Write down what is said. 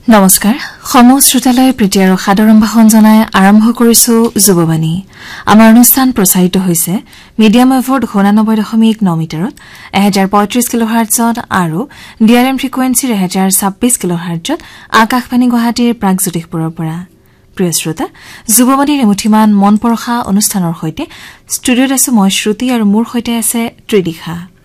নমস্কাৰ সমস্ত শ্ৰোতালৈ প্ৰীতি আৰু সাদৰ সম্ভাষণ জনাই আৰম্ভ কৰিছো যুৱবাণী আমাৰ অনুষ্ঠান প্ৰচাৰিত হৈছে মিডিয়াম ৱেভত 99.9 মিটাৰত 1035 কিলোহাৰ্টজত আৰু ডিআৰএম ফ্ৰিকুৱেন্সিৰ 1026 কিলোহাৰ্টজত আকাশবাণী গুৱাহাটীৰ প্ৰাগজ্যোতিষপুৰৰ পৰা প্ৰিয় শ্ৰোতা যুৱবাণীৰ এমুঠিমান মন পৰখা অনুষ্ঠানৰ সৈতে ষ্টুডিঅত আছো মই শ্ৰুতি আৰু মোৰ সৈতে আছে ত্ৰিদিশা